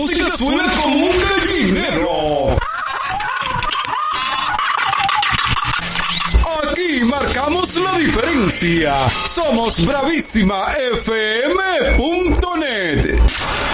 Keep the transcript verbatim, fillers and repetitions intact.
música suena como un gallinero. Aquí marcamos la diferencia. Somos bravísima f m punto net.